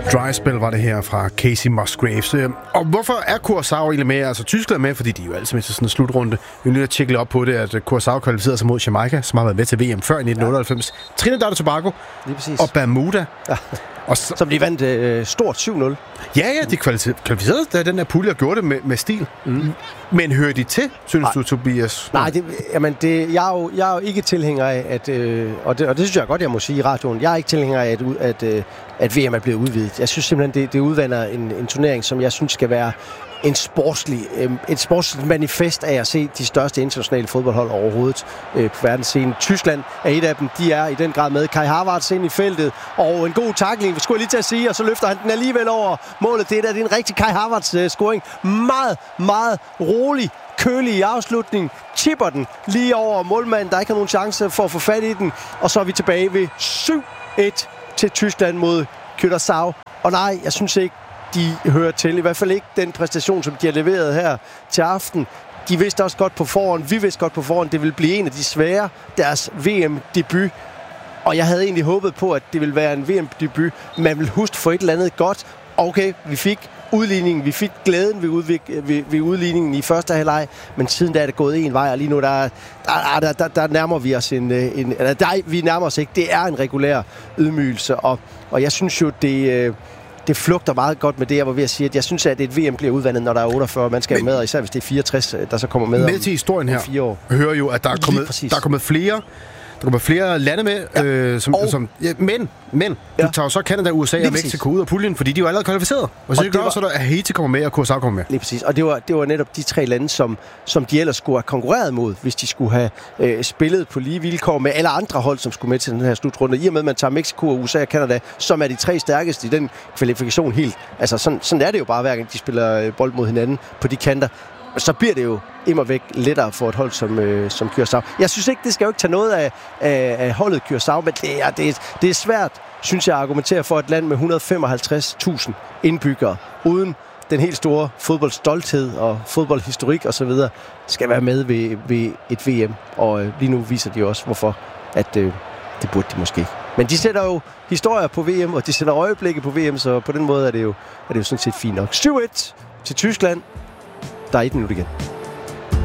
Dry Spell var det her fra Casey Musgraves. Og hvorfor er Curaçao egentlig med? Altså Tyskland med, fordi de er jo altid med til sådan en slutrunde. Vi er nødt til at tjekke op på det, at Curaçao kvalificerede sig mod Jamaica, som har været med til VM før i 1998. Trinidad og Tobago og Bermuda. Ja. Og som de vandt stort 7-0. Ja, de kvalificerede, da den der pulje og gjorde det med stil. Mm. Men hører de til, synes du, Tobias? Nej, jeg er jo ikke tilhænger af, og det synes jeg godt, jeg må sige i radioen. Jeg er ikke tilhænger af, at VM er blevet udvidet. Jeg synes simpelthen, det udvander en turnering, som jeg synes skal være et sportsligt manifest af at se de største internationale fodboldhold overhovedet på verdensscenen. Tyskland er et af dem. De er i den grad med. Kai Havertz ind i feltet, og en god tackling, skulle jeg lige til at sige, og så løfter han den alligevel over målet. Det er en rigtig Kai Havertz-scoring. Meget, meget rolig, kølig i afslutningen. Chipper den lige over målmanden, der ikke har nogen chance for at få fat i den. Og så er vi tilbage ved 7-1 til Tyskland mod Curaçao. Og nej, jeg synes ikke, de hører til. I hvert fald ikke den præstation, som de har leveret her til aften. De vidste også godt på forhånd, vi vidste godt på forhånd, det ville blive en af de svære, deres VM-debut. Og jeg havde egentlig håbet på, at det ville være en VM-debut, man ville huske for et eller andet godt. Okay, vi fik udligningen, vi fik glæden ved udligningen i første halvleg, men siden da er det gået en vej, og lige nu der nærmer vi os vi nærmer os ikke. Det er en regulær ydmygelse, og jeg synes jo, det flugter meget godt med det, jeg var ved at sige, at jeg synes, at et VM bliver udvandet, når der er 48 mandskaber med, og især hvis det er 64, der så kommer med til historien her, 4 år. Hører jo, at der er kommet flere lande med, men du tager jo så Canada, USA og Mexico ud af puljen, fordi de er jo allerede kvalificeret. Og så det gør også, at Haiti kommer med, og Curaçao kommer med. Lige præcis, og det var netop de 3 lande, som de ellers skulle have konkurreret mod, hvis de skulle have spillet på lige vilkår med alle andre hold, som skulle med til den her slutrunde. I og med, at man tager Mexico, USA og Canada, som er de 3 stærkeste i den kvalifikation helt. Altså sådan er det jo bare, hver gang de spiller bold mod hinanden på de kanter. Så bliver det jo immervæk lettere for et hold som Curaçao. Jeg synes ikke, det skal jo ikke tage noget af holdet Curaçao, men det er svært, synes jeg, at argumentere for et land med 155.000 indbyggere, uden den helt store fodboldstolthed og fodboldhistorik osv., skal være med ved et VM. Og lige nu viser de også, hvorfor at det burde de måske. Men de sætter jo historier på VM, og de sætter øjeblikke på VM, så på den måde er det jo sådan set fint nok. 7-1 til Tyskland. Der er 1 minut igen.